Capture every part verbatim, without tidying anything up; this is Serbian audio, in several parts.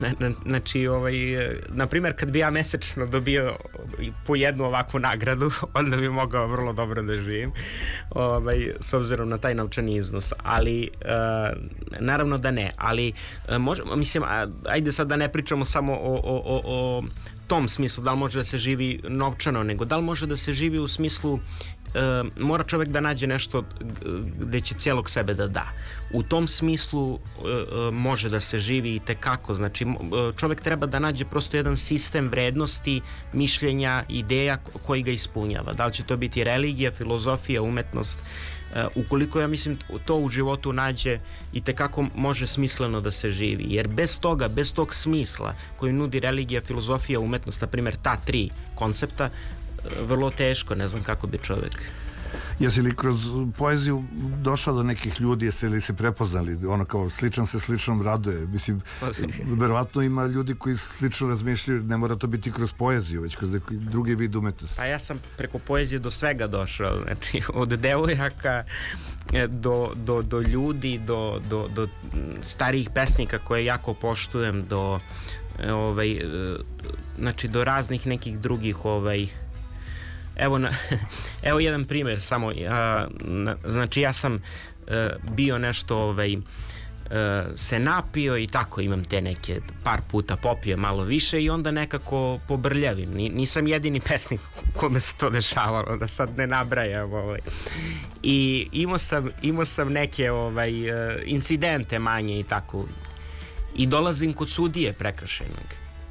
Znači, ovaj, na primjer, kad bi ja mesečno dobio po jednu ovakvu nagradu, onda bi mogao vrlo dobro da živim, ovaj, s obzirom na taj novčani iznos. Ali, uh, naravno da ne. Ali, uh, može, mislim, ajde sad da ne pričamo samo o, o, o, o tom smislu, da li može da se živi novčano, nego da li može da se živi u smislu Uh, mora čovjek da nađe nešto gde će cijelog sebe da da. U tom smislu uh, uh, može da se živi i tekako. Znači, uh, čovjek treba da nađe prosto jedan sistem vrednosti, mišljenja, ideja koji ga ispunjava. Da li će to biti religija, filozofija, umetnost. Uh, ukoliko, ja mislim, to u životu nađe, i tekako može smisleno da se živi. Jer bez toga, bez tog smisla koji nudi religija, filozofija, umetnost, na primjer ta tri koncepta, vrlo teško, ne znam kako bi čovjek. Jesi li kroz poeziju došao do nekih ljudi, jeste li se prepoznali, ono kao sličan se sličnom raduje, mislim, verovatno ima ljudi koji slično razmišljaju, ne mora to biti kroz poeziju, već kroz drugi vid umetnosti. Pa ja sam preko poezije do svega došao, znači od devojaka do, do, do ljudi, do, do, do starijih pesnika koje jako poštujem, do ovaj, znači do raznih nekih drugih ovaj. Evo, na, evo jedan primjer samo, a, na, znači ja sam a, bio nešto ovaj, a, se napio i tako, imam te neke par puta popio malo više i onda nekako pobrljavim. Nisam jedini pesnik kome se to dešavalo, da sad ne nabrajam ovaj. I imao sam, imao sam neke ovaj, incidente manje i tako, i dolazim kod sudije prekršajnog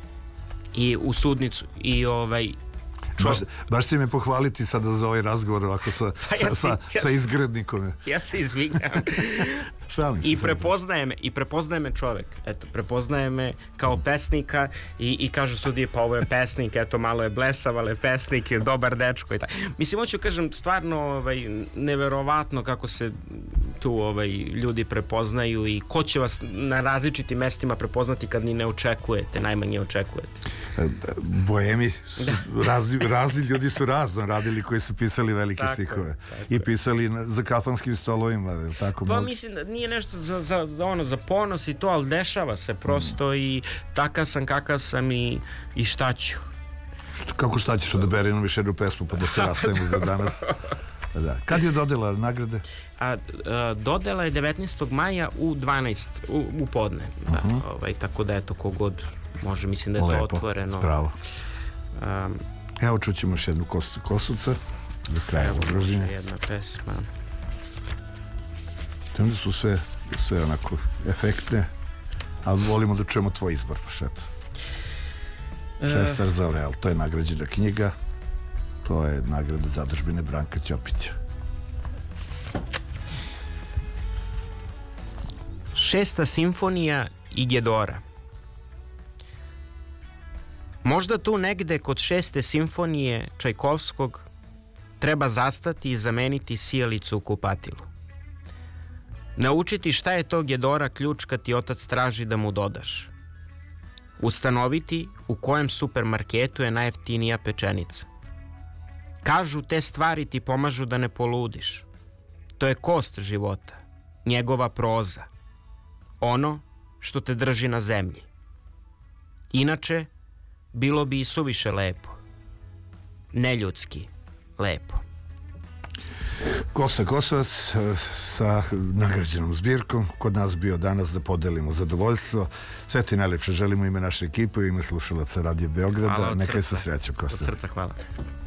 i u sudnicu i ovaj Baš, baš će me pohvaliti sada za ovaj razgovor ovako sa, pa ja si, sa, ja sa izgrednikom. Ja se izvinjam. I prepoznaje me, i prepoznaje me čovjek. Eto, prepoznaje me kao pesnika i, i kaže sudije, pa ovo je pesnik, eto, malo je blesav, ali je pesnik, je dobar dečko i tako. Mislim, hoću kažem, stvarno ovaj, neverovatno kako se tu ovaj, ljudi prepoznaju i ko će vas na različitim mestima prepoznati kad ni ne očekujete, najmanje očekujete. Boemi, razni, razni ljudi su razno radili koji su pisali velike tako, stihove tako i pisali na, za kafanskim stolovima, tako. Pa mislim da nije nešto za, za, za ono za ponos i to, ali dešava se prosto mm. i takav sam kakav sam i, i šta ću. Što, kako šta ćeš odaberiti još jednu pesmu pa da se rastavimo za danas? Da. Kad je dodela nagrade? A, a, dodela je devetnaestog maja u dvanaest u, u podne. Da, uh-huh. ovaj, tako da eto kogod može, mislim da je lepo, to otvoreno. Pravo. Um, Evo čućemo još jednu kostu kosuca do kraja druženja. Jedna pesma. Onda su sve, sve onako efektne, ali volimo da čujemo tvoj izbor, baš eto. Šestar za Aureal, to je nagrađena knjiga, to je nagrada zadužbine Branka Ćopića. Šesta simfonija Igedora. Možda tu negde kod šeste simfonije Čajkovskog treba zastati i zameniti sijalicu u kupatilu. Naučiti šta je to Gedora ključ kad ti otac traži da mu dodaš. Ustanoviti u kojem supermarketu je najjeftinija pečenica. Kažu te stvari ti pomažu da ne poludiš. To je kost života, njegova proza. Ono što te drži na zemlji. Inače, bilo bi i suviše lepo. Neljudski lepo. Kosta Kosovac sa nagrađenom zbirkom kod nas bio danas da podelimo zadovoljstvo. Sve ti najlepše želimo ime naše ekipe i ime slušalaca Radija Beograda. Hvala, neka je sa srećom, Kosta. Od srca hvala.